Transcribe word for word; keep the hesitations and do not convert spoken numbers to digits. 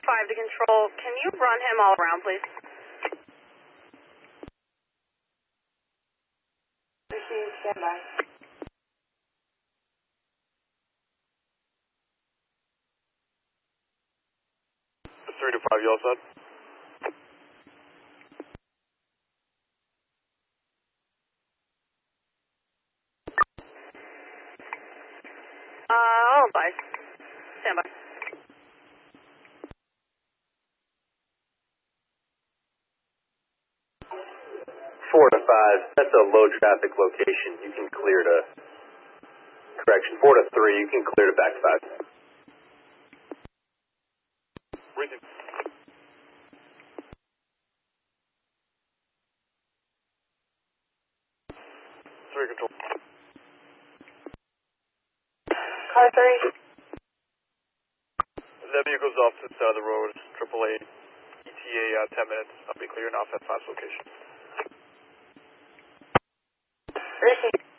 five to control. Can you run him all around, please? Receive, stand by. three to five, you all set? Uh, all advice. Stand by. Four to five, that's a low traffic location. You can clear to, correction, four to three, you can clear to back five. Receive. Three control. Car three. That vehicle's off to the side of the road, triple A, E T A, uh, ten minutes. I'll be clearing off at five location. Receive.